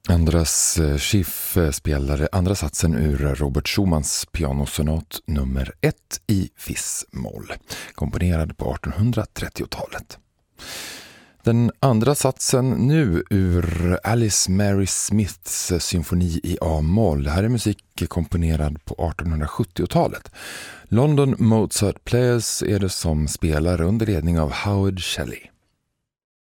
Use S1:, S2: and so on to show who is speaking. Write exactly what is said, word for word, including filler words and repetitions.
S1: Andras Schiff spelade andra satsen ur Robert Schumanns pianosonat nummer ett i viss-moll, komponerad på artonhundratrettiotalet. Den andra satsen nu ur Alice Mary Smiths symfoni i A-moll. Det här är musik komponerad på artonhundrasjuttiotalet. London Mozart Players är det som spelar under ledning av Howard Shelley.